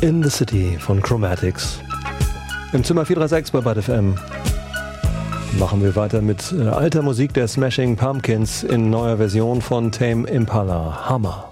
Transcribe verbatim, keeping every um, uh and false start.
In the City von Chromatics. Im Zimmer vier drei sechs bei Bad F M machen wir weiter mit äh, alter Musik der Smashing Pumpkins in neuer Version von Tame Impala. Hammer.